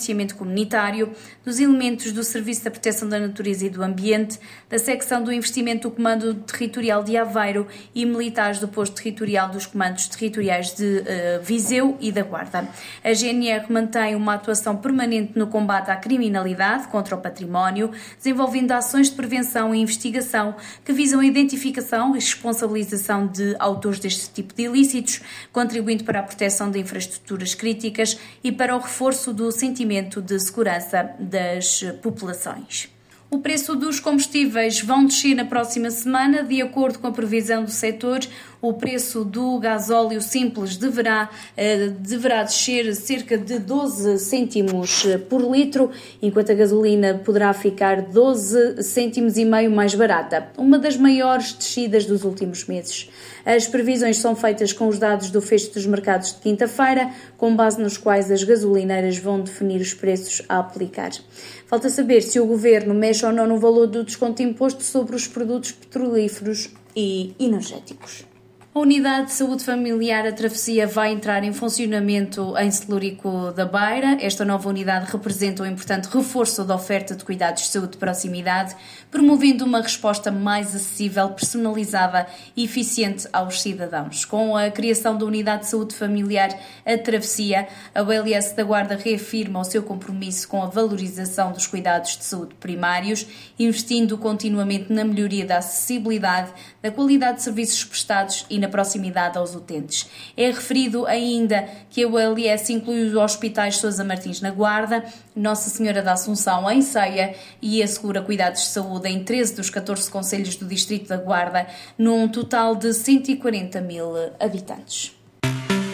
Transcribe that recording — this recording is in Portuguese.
policiamento comunitário, dos elementos do Serviço da Proteção da Natureza e do Ambiente, da secção do investimento do Comando Territorial de Aveiro e militares do posto territorial dos Comandos Territoriais de Viseu e da Guarda. A GNR mantém uma atuação permanente no combate à criminalidade contra o património, desenvolvendo ações de prevenção e investigação que visam a identificação e responsabilização de autores deste tipo de ilícitos, contribuindo para a proteção de infraestruturas críticas e para o reforço do sentimento de segurança das populações. O preço dos combustíveis vão descer na próxima semana, de acordo com a previsão do setor. O preço do gasóleo simples deverá descer cerca de 12 cêntimos por litro, enquanto a gasolina poderá ficar 12 cêntimos e meio mais barata, uma das maiores descidas dos últimos meses. As previsões são feitas com os dados do fecho dos mercados de quinta-feira, com base nos quais as gasolineiras vão definir os preços a aplicar. Falta saber se o Governo mexe ou não no valor do desconto imposto sobre os produtos petrolíferos e energéticos. A Unidade de Saúde Familiar A Travessia vai entrar em funcionamento em Celúrico da Beira. Esta nova unidade representa um importante reforço da oferta de cuidados de saúde de proximidade, promovendo uma resposta mais acessível, personalizada e eficiente aos cidadãos. Com a criação da Unidade de Saúde Familiar A Travessia, a ULS da Guarda reafirma o seu compromisso com a valorização dos cuidados de saúde primários, investindo continuamente na melhoria da acessibilidade, da qualidade de serviços prestados e na proximidade aos utentes. É referido ainda que a ULS inclui os hospitais Sousa Martins na Guarda, Nossa Senhora da Assunção em Ceia e assegura cuidados de saúde em 13 dos 14 concelhos do Distrito da Guarda, num total de 140 mil habitantes.